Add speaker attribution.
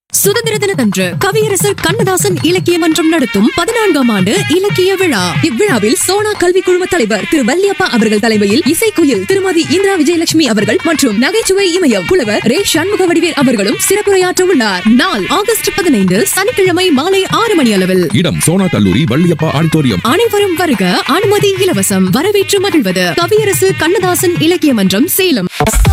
Speaker 1: சுதந்திர தினத்தன்று கவியரசர் கண்ணதாசன் இலக்கிய மன்றம் நடத்தும் 14ஆம் ஆண்டு இலக்கிய விழா. இவ்விழாவில் சோனா கல்வி குழும தலைவர் திரு வல்லியப்பா அவர்கள் தலைமையில் இசைக்குயில் திருமதி இந்திரா விஜயலட்சுமி அவர்கள் மற்றும் நகைச்சுவை இமயம் புலவர் ரே சண்முக வடிவேல் அவர்களும் சிறப்புரையாற்ற உள்ளார். நாள் ஆகஸ்ட் 15 சனிக்கிழமை மாலை 6 மணி அளவில்.
Speaker 2: இடம் சோனா கல்லூரி வள்ளியப்பா ஆடிட்டோரியம்.
Speaker 1: அனைவரும் வருக, அனுமதி இலவசம். வரவேற்று மகிழ்வது கவியரசு கண்ணதாசன் இலக்கிய மன்றம், சேலம்.